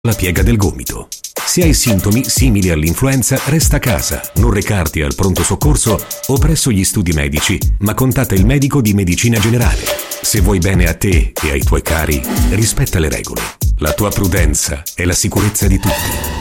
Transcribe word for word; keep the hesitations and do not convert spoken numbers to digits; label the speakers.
Speaker 1: La piega del gomito. Se hai sintomi simili all'influenza, resta a casa, non recarti al pronto soccorso o presso gli studi medici, ma contatta il medico di medicina generale. Se vuoi bene a te e ai tuoi cari, rispetta le regole. La tua prudenza è la sicurezza di tutti.